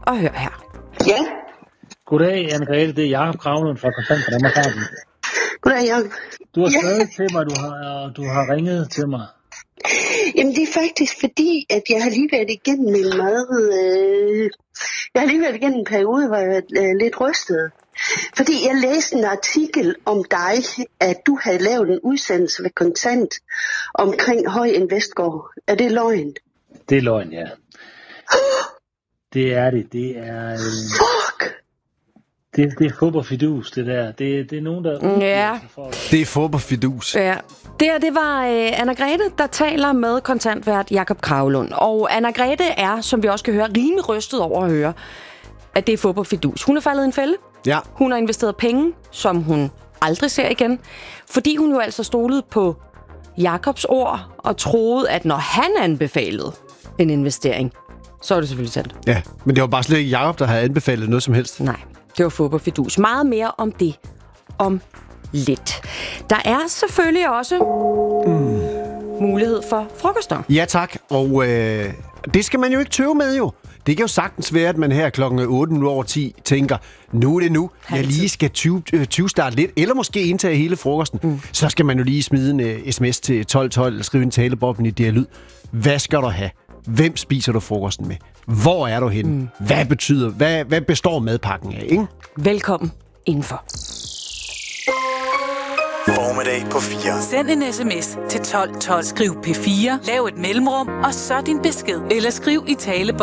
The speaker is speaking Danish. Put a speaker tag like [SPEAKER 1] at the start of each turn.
[SPEAKER 1] og hør her.
[SPEAKER 2] Ja,
[SPEAKER 3] Goddag, Anne-Grethe. Det er Jacob Kravlund fra Kontant for Danmarks.
[SPEAKER 2] goddag, Jacob.
[SPEAKER 3] Du har skrevet til mig, du har ringet til mig.
[SPEAKER 2] Jamen, det er faktisk fordi, at jeg har lige været igennem en jeg har lige været igennem en periode, hvor jeg var lidt rystet. Fordi jeg læste en artikel om dig, at du havde lavet en udsendelse ved Kontant omkring Høj Investgård. Er det løgn?
[SPEAKER 3] Det er løgn, ja. Det er det. Det er...
[SPEAKER 2] Fuck!
[SPEAKER 3] Det er fup og fidus, det der. Det er nogen, der...
[SPEAKER 1] Ja.
[SPEAKER 4] Det er fup og fidus.
[SPEAKER 1] Ja. Det var Anne-Grethe, der taler med kontantvært Jacob Kravlund. Og Anne-Grethe er, som vi også kan høre, rimelig rystet over at høre, at det er fup og fidus. Hun er faldet i en fælde.
[SPEAKER 4] Ja.
[SPEAKER 1] Hun har investeret penge, som hun aldrig ser igen. Fordi hun jo altså stolede på Jacobs ord og troede, at når han anbefalede en investering, så er det selvfølgelig sandt.
[SPEAKER 4] Ja, men det var bare slet ikke Jacob, der havde anbefalet noget som helst.
[SPEAKER 1] Nej, det var fup og fidus. Meget mere om det om lidt. Der er selvfølgelig også mulighed for frokoster.
[SPEAKER 4] Ja tak, og det skal man jo ikke tøve med jo. Det kan jo sagtens være, at man her klokken 8:10 tænker, nu er det nu, jeg lige skal 20-starte lidt, eller måske indtage hele frokosten. Så skal man jo lige smide en sms til 1212, eller skrive en taleboble i dialyd. Hvad skal du have? Hvem spiser du frokosten med? Hvor er du henne? Hvad består madpakken af, ikke?
[SPEAKER 1] Velkommen indenfor.
[SPEAKER 5] Formiddag på 4.
[SPEAKER 6] Send en sms til 1212. Skriv P4, lav et mellemrum, og så din besked. Eller skriv i taleboksen.